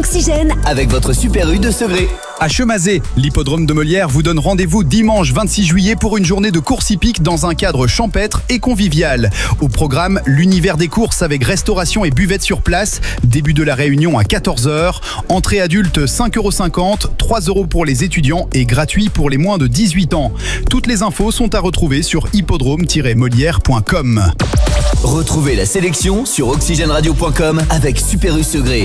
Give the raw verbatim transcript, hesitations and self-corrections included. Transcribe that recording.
Oxygène avec votre Super U de Segré. À Chemazé, l'hippodrome de Molière vous donne rendez-vous dimanche vingt-six juillet pour une journée de course hippique dans un cadre champêtre et convivial. Au programme, l'univers des courses avec restauration et buvette sur place. Début de la réunion à quatorze heures. Entrée adulte cinq euros cinquante, trois euros pour les étudiants et gratuit pour les moins de dix-huit ans. Toutes les infos sont à retrouver sur hippodrome tiret molière point com. Retrouvez la sélection sur oxygène radio point com avec Super U Segré.